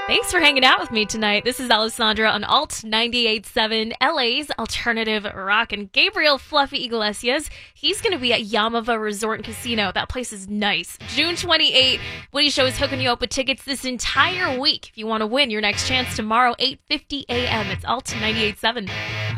Thanks for hanging out with me tonight. This is Alessandra on Alt 98.7, LA's alternative rock. And Gabriel Fluffy Iglesias, he's going to be at Yamava Resort and Casino. That place is nice. June 28th, Woody Show is hooking you up with tickets this entire week. If you want to win your next chance tomorrow, 8:50 a.m. It's Alt 98.7.